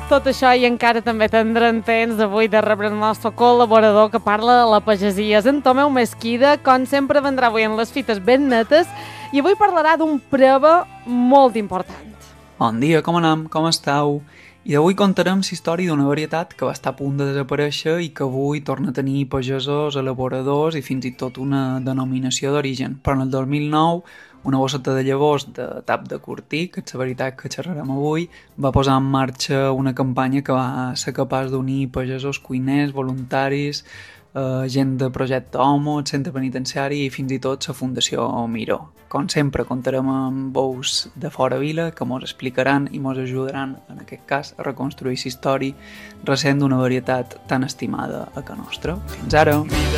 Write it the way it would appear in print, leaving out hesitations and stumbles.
Tot això i encara també tindrem temps avui de rebre el nostre col·laborador que parla de la pagesia, en Tomeu Mesquida, com sempre vendrà avui en les fites ben netes i avui parlarà d'un prova molt important. Bon dia, com anem? Com esteu? I avui contarem la història d'una varietat que va estar a punt de desaparèixer i que avui torna a tenir pagesos, elaboradors i fins i tot una denominació d'origen. Però en el 2009, una bosseta de llavors de tap de Cortí, que és la veritat que xerrarem avui, va posar en marxa una campanya que va ser capaç d'unir pagesos, cuiners, voluntaris, gent de Projecte Homo, el centre penitenciari i fins i tot la Fundació Miró. Com sempre, comptarem amb veus de fora vila que ens explicaran i ens ajudaran, en aquest cas, a reconstruir la història recent d'una varietat tan estimada a casa nostra. Fins ara!